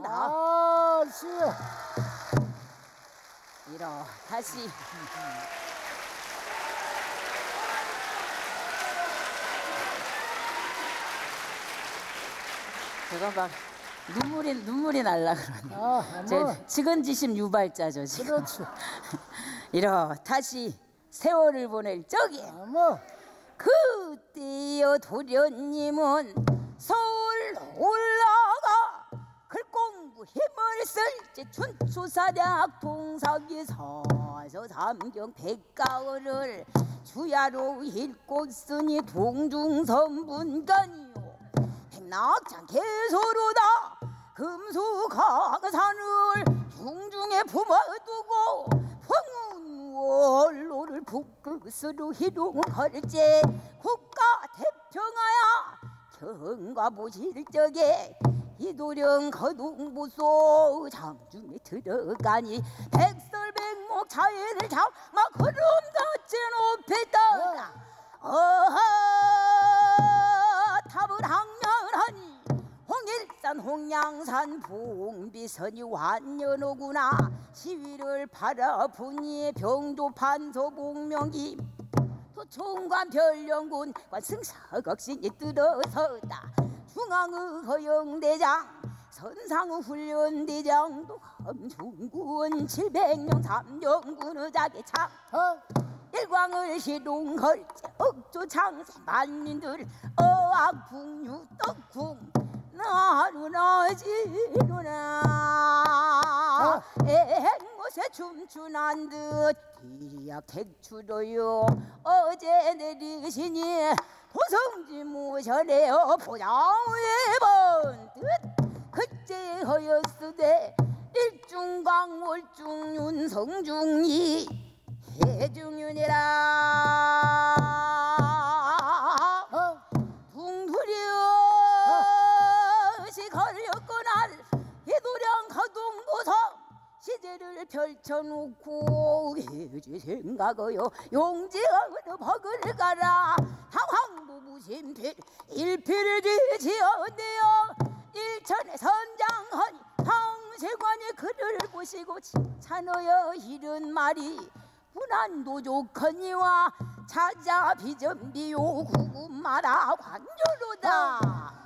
한다. 아씨. 이러 다시 제가 막 눈물이 날라 그러네. 제 측은지심 유발자죠 지금. 그렇지. 이러 다시 세월을 보낼 적에 그때여 도련님은 서울 올라가 글공부 힘을 쓸지 춘추사대학 동사기 서서 삼경 백가을을 주야로 읽고 쓰니 동중선분간이요 백낙장 개소로다 금수강산을 중중에 품어두고 황운월로를 북극으로 희롱할제 국가 태평하야 경과 보실 적에 이도령 거둥보소 장중에 들어가니 백설백목 차이를 잡마 구름 닿지 높였다. 탑을 항렬하니 홍일산 홍양산 봉비선이 완연오구나. 시위를 바라보니 병도 판서 복명기 도총관 별령군 관승사각신이 뜯어섰다. 중앙의 허영대장 선상의 훈련대장도 함중군 700명 3년군의 자기창 일광을 시동걸제 억조 장세 만민들 어악풍류 떡궁 나루나지루나 앵못에 춤추난 듯 기리약 택추로요 어제 내리시니 도성지 모셔내어 포장에 번듯 그째 허였으되 일중강 월중 윤성중이 해중윤이라 둥두려시 걸렸거날 이도령 가동보성 시제를 펼쳐놓고 해지 생각하여 용지하여 박을 가라. 당황부부심필 일필을 지지어내어 일천에 선장하니 황세관이 그를 보시고 칭찬하여 이른 말이 군안도 좋거니와 찾아 비전비요 구군마다 관조로다.